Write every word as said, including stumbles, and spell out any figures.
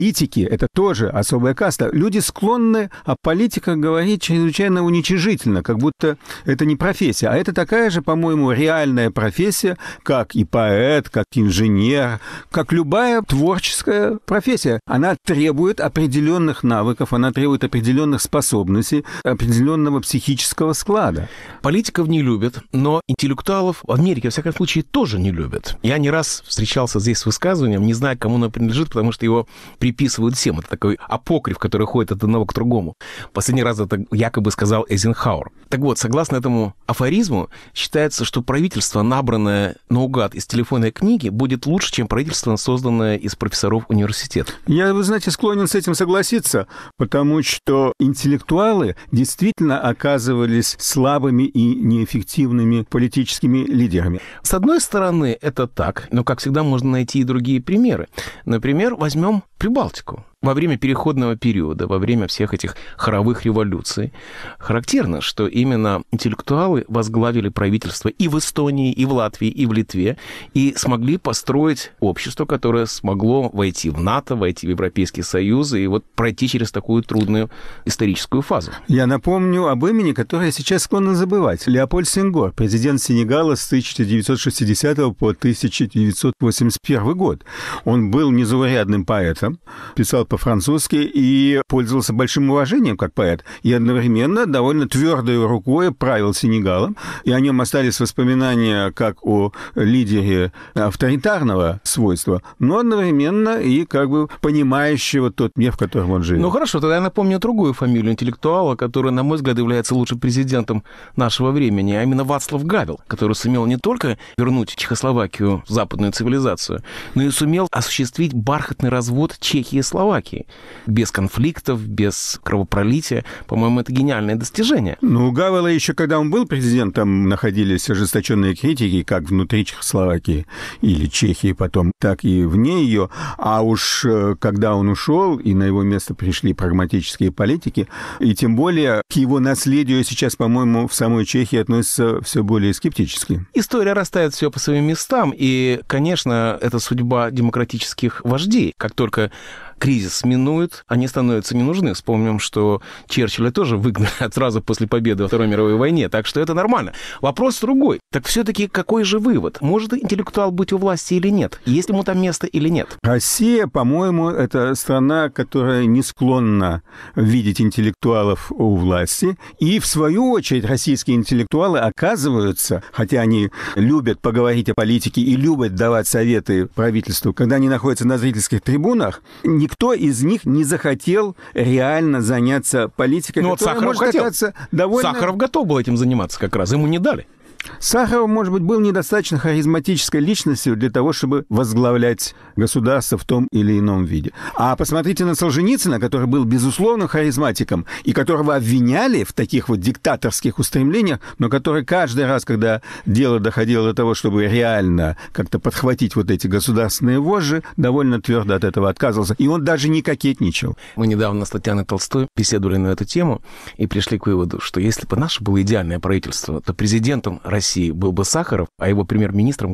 Политики – это тоже особая каста. Люди склонны о политиках говорить чрезвычайно уничижительно, как будто это не профессия. А это такая же, по-моему, реальная профессия, как и поэт, как инженер, как любая творческая профессия. Она требует определенных навыков, она требует определенных способностей, определенного психического склада. Политиков не любят, но интеллектуалов в Америке, во всяком случае, тоже не любят. Я не раз встречался здесь с высказыванием, не знаю, кому оно принадлежит, потому что его приписывают всем. Это такой апокриф, который ходит от одного к другому. Последний раз это якобы сказал Эйзенхауэр. Так вот, согласно этому афоризму, считается, что правительство, набранное наугад из телефонной книги, будет лучше, чем правительство, созданное из профессоров университета. Я, вы знаете, склонен с этим согласиться, потому что интеллектуалы действительно оказывались слабыми и неэффективными политическими лидерами. С одной стороны, это так, но, как всегда, можно найти и другие примеры. Например, возьмем Прибалтику. Во время переходного периода, во время всех этих хоровых революций, характерно, что именно интеллектуалы возглавили правительство и в Эстонии, и в Латвии, и в Литве, и смогли построить общество, которое смогло войти в НАТО, войти в Европейский Союз и вот пройти через такую трудную историческую фазу. Я напомню об имени, которое сейчас склонно забывать. Леопольд Сенгор, президент Сенегала с тысяча девятьсот шестидесятого по тысяча девятьсот восемьдесят первый год. Он был незаурядным поэтом, писал по-французски и пользовался большим уважением как поэт. И одновременно довольно твердой рукой правил Сенегалом. И о нем остались воспоминания как о лидере авторитарного свойства, но одновременно и как бы понимающего тот мир, в котором он живет. Ну хорошо, тогда я напомню другую фамилию интеллектуала, который, на мой взгляд, является лучшим президентом нашего времени, а именно Вацлав Гавел, который сумел не только вернуть Чехословакию в западную цивилизацию, но и сумел осуществить бархатный развод Чехии и Словакии. Без конфликтов, без кровопролития. По-моему, это гениальное достижение. Ну, у Гавела еще, когда он был президентом, находились ожесточенные критики, как внутри Чехословакии или Чехии потом, так и вне ее. А уж когда он ушел, и на его место пришли прагматические политики, и тем более к его наследию сейчас, по-моему, в самой Чехии относятся все более скептически. История расставит все по своим местам, и, конечно, это судьба демократических вождей. Как только кризис минует, они становятся не нужны. Вспомним, что Черчилля тоже выгнали сразу после победы во Второй мировой войне, так что это нормально. Вопрос другой. Так все-таки какой же вывод? Может интеллектуал быть у власти или нет? Есть ему там место или нет? Россия, по-моему, это страна, которая не склонна видеть интеллектуалов у власти. И, в свою очередь, российские интеллектуалы оказываются, хотя они любят поговорить о политике и любят давать советы правительству, когда они находятся на зрительских трибунах, никто из них не захотел реально заняться политикой. Ну вот Сахаров хотел. Довольно... Сахаров готов был этим заниматься как раз, ему не дали. Сахаров, может быть, был недостаточно харизматической личностью для того, чтобы возглавлять государство в том или ином виде. А посмотрите на Солженицына, который был, безусловно, харизматиком, и которого обвиняли в таких вот диктаторских устремлениях, но который каждый раз, когда дело доходило до того, чтобы реально как-то подхватить вот эти государственные вожжи, довольно твердо от этого отказывался. И он даже не кокетничал. Мы недавно с Татьяной Толстой беседовали на эту тему и пришли к выводу, что если бы наше было идеальное правительство, то президентом России был бы Сахаров, а его премьер-министром